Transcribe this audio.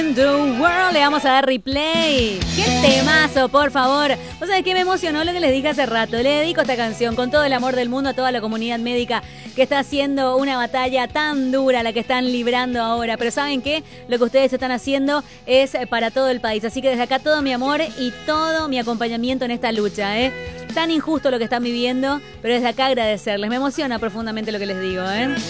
The World, le vamos a dar replay. ¡Qué temazo, por favor! ¿Vos sabés qué me emocionó lo que les dije hace rato? Le dedico esta canción con todo el amor del mundo a toda la comunidad médica que está haciendo una batalla tan dura, la que están librando ahora. Pero ¿saben qué? Lo que ustedes están haciendo es para todo el país. Así que desde acá todo mi amor y todo mi acompañamiento en esta lucha, Tan injusto lo que están viviendo, pero desde acá agradecerles. Me emociona profundamente lo que les digo,